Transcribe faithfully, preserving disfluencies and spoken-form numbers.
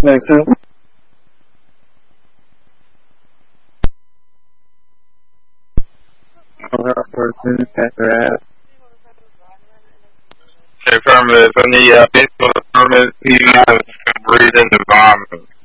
Next two. Person, after ass. Affirmative. I need uh, people to affirmative. He has breathing environment.